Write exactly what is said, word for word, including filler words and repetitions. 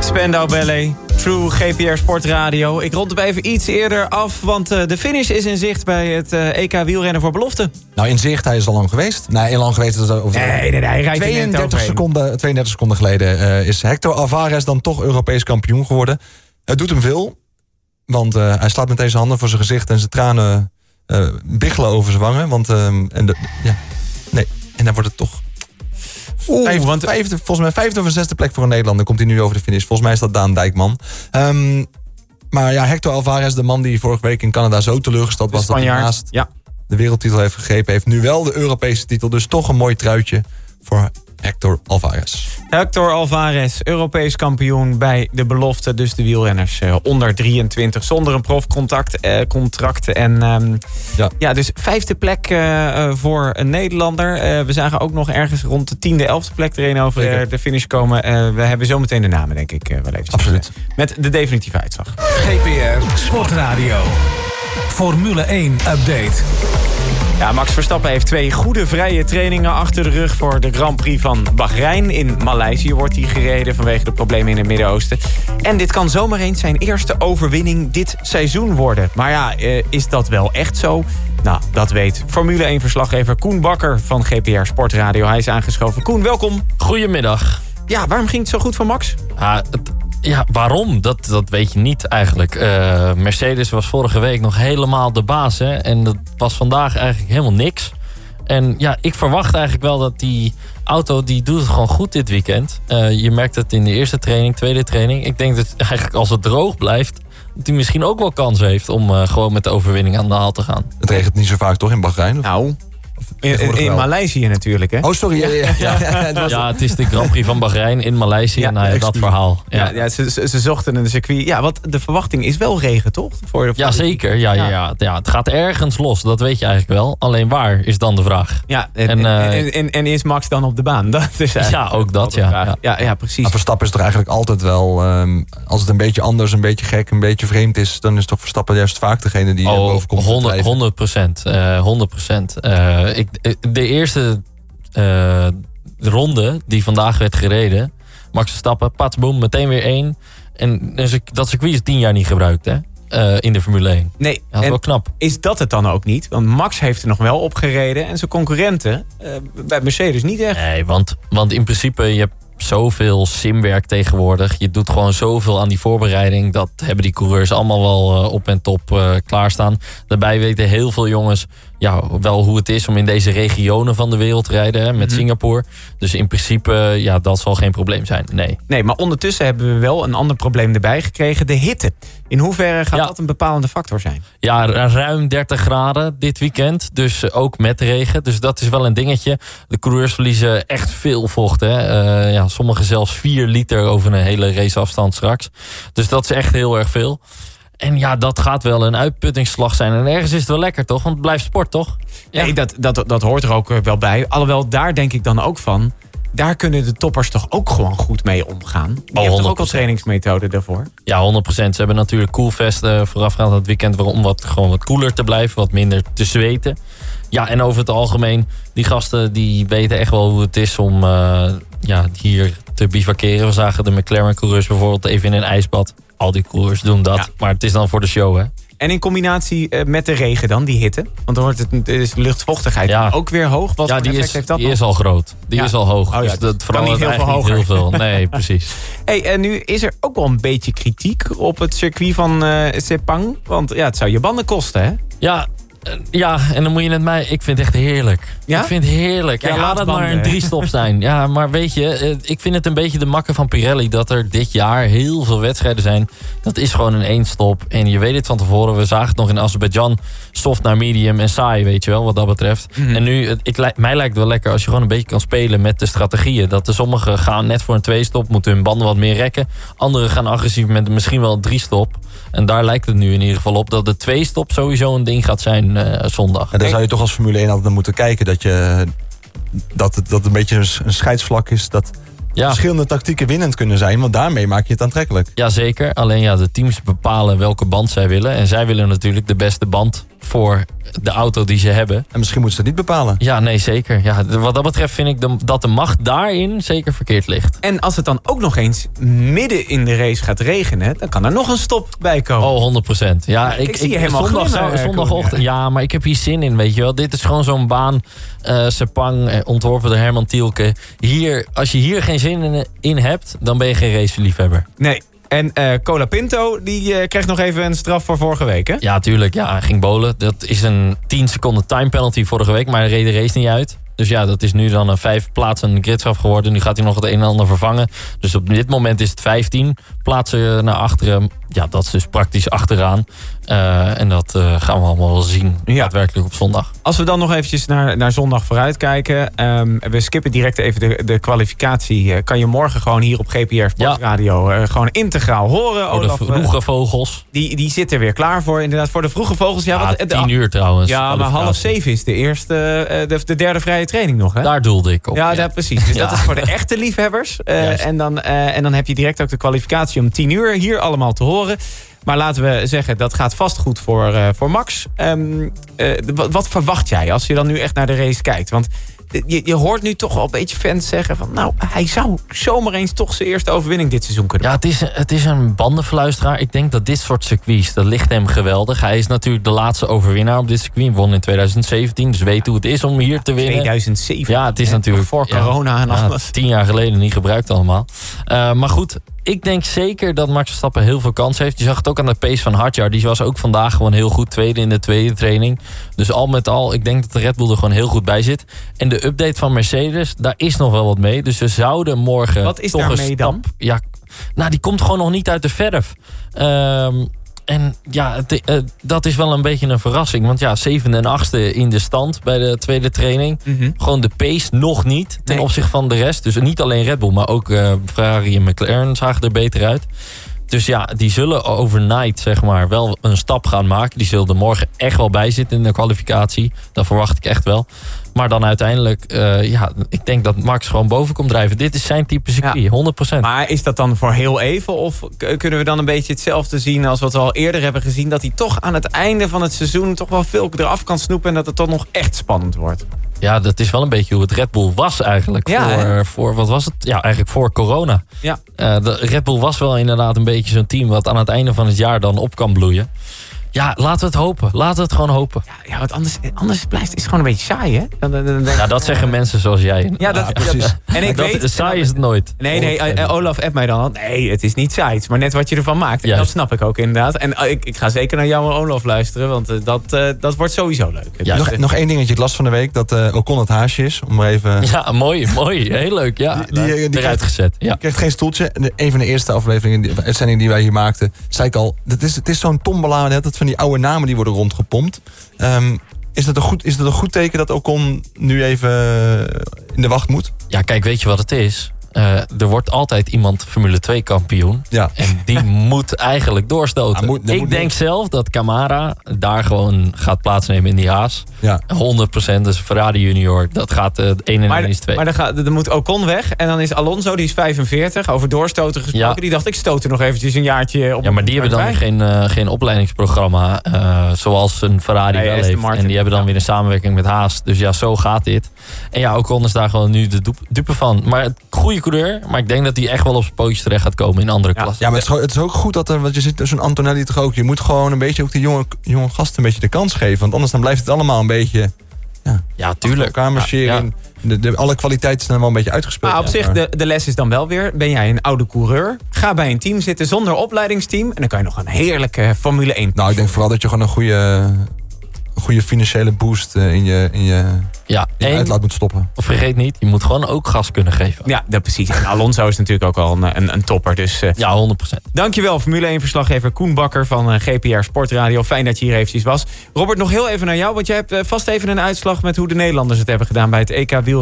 Spandau Ballet, True G P R Sportradio. Ik rond hem even iets eerder af, want uh, de finish is in zicht bij het uh, E K wielrennen voor belofte. Nou, in zicht, hij is al lang geweest. Nee, heel lang geweest. Dat is over nee, nee, nee, hij rijdt tweeëndertig seconden, tweeëndertig seconden geleden uh, is Hector Alvarez dan toch Europees kampioen geworden. Het doet hem veel, want uh, hij slaat meteen zijn handen voor zijn gezicht en zijn tranen uh, biggelen over zijn wangen. Want, uh, en de, ja, nee, en dan wordt het toch... Oeh, vijfde, want... vijfde, volgens mij vijfde of een zesde plek voor een Nederlander komt hij nu over de finish. Volgens mij is dat Daan Dijkman. Um, maar ja, Hector Alvarez, de man die vorige week in Canada zo teleurgesteld was... dat hij naast ja. de wereldtitel heeft gegrepen... heeft nu wel de Europese titel. Dus toch een mooi truitje voor Hector Alvarez. Hector Alvarez, Europees kampioen bij de belofte. Dus de wielrenners uh, onder drieëntwintig zonder een profcontract. Uh, contract. En um, ja. ja, dus vijfde plek uh, uh, voor een Nederlander. Uh, we zagen ook nog ergens rond de tiende, elfde plek erin over uh, de finish komen. Uh, we hebben zo meteen de namen, denk ik, uh, wel even. Absoluut. Met de definitieve uitslag. G P R Sportradio. Formule één update. Ja, Max Verstappen heeft twee goede vrije trainingen achter de rug voor de Grand Prix van Bahrein. In Maleisië wordt hij gereden vanwege de problemen in het Midden-Oosten. En dit kan zomaar eens zijn eerste overwinning dit seizoen worden. Maar ja, is dat wel echt zo? Nou, dat weet Formule één-verslaggever Koen Bakker van G P R Sportradio. Hij is aangeschoven. Koen, welkom. Goedemiddag. Ja, waarom ging het zo goed voor Max? Ah, het... Ja, waarom? Dat, dat weet je niet eigenlijk. Uh, Mercedes was vorige week nog helemaal de baas. Hè? En dat was vandaag eigenlijk helemaal niks. En ja, ik verwacht eigenlijk wel dat die auto... die doet het gewoon goed dit weekend. Uh, je merkt het in de eerste training, tweede training. Ik denk dat eigenlijk als het droog blijft... dat hij misschien ook wel kans heeft om uh, gewoon met de overwinning aan de haal te gaan. Het regent niet zo vaak toch in Bahrein? Nou... In, in, in Maleisië natuurlijk, hè? Oh, sorry. Ja, ja, ja. ja, het, was... ja het is de Grand Prix van Bahrein in Maleisië. Ja, nou ja, dat verhaal. Ja, ja, ja ze, ze, ze zochten een circuit. Ja, wat de verwachting is wel regen, toch? Voor, voor ja, zeker. Ja, ja. Ja, ja, het gaat ergens los. Dat weet je eigenlijk wel. Alleen waar is dan de vraag. Ja, en, en, uh, en, en, en is Max dan op de baan? Dat is ja, ook dat, ja, ja. Ja, ja, precies. Maar Verstappen is toch eigenlijk altijd wel... Um, als het een beetje anders, een beetje gek, een beetje vreemd is... dan is toch Verstappen juist vaak degene die oh, boven komt. honderd procent. Uh, honderd procent. Uh, ik, de eerste uh, ronde die vandaag werd gereden... Max Verstappen, patsboom, meteen weer één. En dat circuit is tien jaar niet gebruikt, hè? Uh, in de Formule één. Nee, ja, dat is wel knap. Is dat het dan ook niet? Want Max heeft er nog wel op gereden... en zijn concurrenten uh, bij Mercedes niet echt. Nee, want, want in principe... je hebt zoveel simwerk tegenwoordig. Je doet gewoon zoveel aan die voorbereiding. Dat hebben die coureurs allemaal wel uh, op en top uh, klaarstaan. Daarbij weten heel veel jongens... ja, wel hoe het is om in deze regionen van de wereld te rijden. Hè, met mm-hmm. Singapore. Dus in principe, ja, dat zal geen probleem zijn. Nee. Nee, maar ondertussen hebben we wel een ander probleem erbij gekregen. De hitte. In hoeverre gaat ja. dat een bepalende factor zijn? Ja, ruim dertig graden dit weekend. Dus ook met regen. Dus dat is wel een dingetje. De coureurs verliezen echt veel vocht. Hè. Uh, ja, sommigen zelfs vier liter over een hele raceafstand straks. Dus dat is echt heel erg veel. En ja, dat gaat wel een uitputtingsslag zijn. En ergens is het wel lekker, toch? Want het blijft sport, toch? Ja. Nee, dat, dat, dat hoort er ook wel bij. Alhoewel, daar denk ik dan ook van... daar kunnen de toppers toch ook gewoon goed mee omgaan? Die oh, hebben toch ook al trainingsmethoden daarvoor? Ja, honderd procent. Ze hebben natuurlijk koelvesten voorafgaand aan het weekend... om wat, gewoon wat koeler te blijven, wat minder te zweten. Ja, en over het algemeen, die gasten die weten echt wel hoe het is om uh, ja, hier te bivakeren. We zagen de McLaren-coureurs bijvoorbeeld even in een ijsbad. Al die coureurs doen dat, ja. Maar het is dan voor de show, hè? En in combinatie uh, met de regen dan, die hitte? Want dan wordt het, is de luchtvochtigheid ja. ook weer hoog. Wat ja, die, is, heeft dat die nog? is al groot. Die ja. is al hoog. Oh, ja, dus dat verandert niet heel eigenlijk veel niet heel veel. Nee, precies. Hey, en nu is er ook wel een beetje kritiek op het circuit van uh, Sepang. Want ja, het zou je banden kosten, hè? Ja, ja, en dan moet je het mij... Ik vind het echt heerlijk. Ja? Ik vind het heerlijk. Ja, laat het maar een drie-stop zijn. Ja, maar weet je, ik vind het een beetje de makke van Pirelli... dat er dit jaar heel veel wedstrijden zijn. Dat is gewoon een één-stop. En je weet het van tevoren. We zagen het nog in Azerbeidzjan. Soft naar medium en saai, weet je wel, wat dat betreft. Mm-hmm. En nu, ik, mij lijkt het wel lekker als je gewoon een beetje kan spelen met de strategieën. Dat de sommigen gaan net voor een twee-stop, moeten hun banden wat meer rekken. Anderen gaan agressief met misschien wel een drie-stop. En daar lijkt het nu in ieder geval op dat de twee-stop sowieso een ding gaat zijn uh, zondag. En daar zou je toch als Formule één altijd naar moeten kijken. Dat je dat het dat een beetje een scheidsvlak is. Dat ja. verschillende tactieken winnend kunnen zijn. Want daarmee maak je het aantrekkelijk. Jazeker. Alleen ja, de teams bepalen welke band zij willen. En zij willen natuurlijk de beste band voor de auto die ze hebben. En misschien moeten ze het niet bepalen. Ja, nee, zeker. Ja, wat dat betreft vind ik de, dat de macht daarin zeker verkeerd ligt. En als het dan ook nog eens midden in de race gaat regenen, dan kan er nog een stop bij komen. Oh, honderd procent. Ja, ik, ik zie je helemaal zondag, glimmen, uh, zondagochtend. Ja, maar ik heb hier zin in, weet je wel. Dit is gewoon zo'n baan. Uh, Sepang, uh, ontworpen door Herman Tielke. Hier, als je hier geen zin in, in hebt, dan ben je geen raceliefhebber. Nee. En uh, Cola Pinto, die uh, kreeg nog even een straf voor vorige week, hè? Ja, tuurlijk. Ja, hij ging bowlen. Dat is een tien seconden time penalty vorige week, maar hij reed de race niet uit. Dus ja, dat is nu dan een vijf plaatsen gridstraf geworden. Nu gaat hij nog het een en ander vervangen. Dus op dit moment is het vijftien plaatsen naar achteren. Ja, dat is dus praktisch achteraan. Uh, en dat uh, gaan we allemaal wel zien, ja. daadwerkelijk op zondag. Als we dan nog eventjes naar, naar zondag vooruit kijken. Um, we skippen direct even de, de kwalificatie. Uh, kan je morgen gewoon hier op G P R Sportradio ja. uh, gewoon integraal horen. Voor Olaf, de vroege vogels. Die, die zitten weer klaar voor, inderdaad, voor de vroege vogels. Ja, ja wat, tien de, uur trouwens. Ja, maar half zeven is de eerste, uh, de, de derde vrije training nog, hè? Daar doelde ik op. Ja, ja. ja precies. Dus ja. dat is voor de echte liefhebbers. Uh, en, dan, uh, en dan heb je direct ook de kwalificatie om tien uur hier allemaal te horen. Maar laten we zeggen, dat gaat vast goed voor, uh, voor Max. Um, uh, wat, wat verwacht jij als je dan nu echt naar de race kijkt? Want je, je hoort nu toch al een beetje fans zeggen van, nou, hij zou zomaar eens toch zijn eerste overwinning dit seizoen kunnen Ja, het is, het is een bandenverluisteraar. Ik denk dat dit soort circuits, dat ligt hem geweldig. Hij is natuurlijk de laatste overwinnaar op dit circuit. Hij won in twintig zeventien, dus weet hoe het is om hier te winnen. twintig zeven Ja, het is hè? natuurlijk voor corona ja, en alles. Ja, tien jaar geleden niet gebruikt allemaal. Uh, maar goed, ik denk zeker dat Max Verstappen heel veel kans heeft. Je zag het ook aan de pace van Hadjar. Die was ook vandaag gewoon heel goed. Tweede in de tweede training. Dus al met al, ik denk dat de Red Bull er gewoon heel goed bij zit. En de update van Mercedes, daar is nog wel wat mee. Dus ze zouden morgen wat is toch daarmee een stap... dan? Ja, nou, die komt gewoon nog niet uit de verf. Um, En ja, het, uh, dat is wel een beetje een verrassing. Want ja, zevende en achtste in de stand bij de tweede training. Mm-hmm. Gewoon de pace nog niet ten nee. opzichte van de rest. Dus niet alleen Red Bull, maar ook uh, Ferrari en McLaren zagen er beter uit. Dus ja, die zullen overnight zeg maar wel een stap gaan maken. Die zullen er morgen echt wel bij zitten in de kwalificatie. Dat verwacht ik echt wel. Maar dan uiteindelijk, uh, ja, ik denk dat Max gewoon boven komt drijven. Dit is zijn type circuit, ja. honderd procent. Maar is dat dan voor heel even? Of kunnen we dan een beetje hetzelfde zien als wat we al eerder hebben gezien? Dat hij toch aan het einde van het seizoen toch wel veel eraf kan snoepen. En dat het toch nog echt spannend wordt. Ja, dat is wel een beetje hoe het Red Bull was eigenlijk. Ja, voor, voor, wat was het? Ja, eigenlijk voor corona. Ja. Uh, de Red Bull was wel inderdaad een beetje zo'n team wat aan het einde van het jaar dan op kan bloeien. Ja, laten we het hopen. Laten we het gewoon hopen. Ja, ja want anders, anders blijft het gewoon een beetje saai, hè? Dan, dan, dan, ja, dat zeggen mensen zoals jij. Ja, dat, ja precies. Dat, en ik dat, weet, saai is het nooit. Nee, nee, uh, Olaf appt mij dan al. Nee, het is niet saai. Het is maar net wat je ervan maakt. En dat snap ik ook inderdaad. En uh, ik, ik ga zeker naar jou en Olaf luisteren. Want uh, dat, uh, dat wordt sowieso leuk. Ja, dus, nog, uh, nog één dingetje. Het last van de week. Dat uh, Ocon het haasje is. Om maar even... Ja, mooi. Mooi. Heel leuk. Ja, die, die, die, die eruit gezet. Ja. Die krijgt geen stoeltje. De, een van de eerste afleveringen, die, uitzendingen die wij hier maakten. Zei ik al. Het is, het is zo'n tombola. Net van die oude namen die worden rondgepompt. Um, is, dat een goed, is dat een goed teken dat Ocon nu even in de wacht moet? Ja, kijk, weet je wat het is? Uh, er wordt altijd iemand Formule twee kampioen. Ja. En die moet eigenlijk doorstoten. Ja, moet, ik moet denk niet. zelf dat Camara daar gewoon gaat plaatsnemen in die haas. Ja. honderd procent, dus Ferrari junior. Dat gaat uh, één en één is twee. Maar dan, gaat, dan moet Ocon weg. En dan is Alonso, die is vijfenveertig. Over doorstoten gesproken. Ja. Die dacht, ik stoot er nog eventjes een jaartje op. Ja, maar die hebben dan geen, uh, geen opleidingsprogramma. Uh, zoals een Ferrari nee, wel heeft. En die hebben dan weer een samenwerking met Haas. Dus ja, zo gaat dit. En ja, Ocon is daar gewoon nu de dupe van. Maar het goede coureur. Maar ik denk dat hij echt wel op zijn pootjes terecht gaat komen in andere ja. klassen. Ja, maar het is, het is ook goed dat er... Want je zit tussen Antonelli toch ook. Je moet gewoon een beetje ook die jonge, jonge gasten een beetje de kans geven. Want anders dan blijft het allemaal een beetje... Ja, ja tuurlijk. Kamerschering. Ja, ja. De, de, alle kwaliteiten zijn wel een beetje uitgespeeld. Maar op zich, de, de les is dan wel weer... ben jij een oude coureur? Ga bij een team zitten zonder opleidingsteam... en dan kan je nog een heerlijke Formule één... Nou, ik denk vooral dat je gewoon een goede... goede financiële boost in je, in je, ja, in je en, uitlaat moet stoppen. Vergeet niet, je moet gewoon ook gas kunnen geven. Ja, dat precies. En Alonso is natuurlijk ook al een, een, een topper. Dus, uh, ja, honderd procent. Dankjewel, Formule één-verslaggever Koen Bakker van uh, G P R Sportradio. Fijn dat je hier eventjes was. Robert, nog heel even naar jou, want jij hebt uh, vast even een uitslag met hoe de Nederlanders het hebben gedaan bij het E K wiel.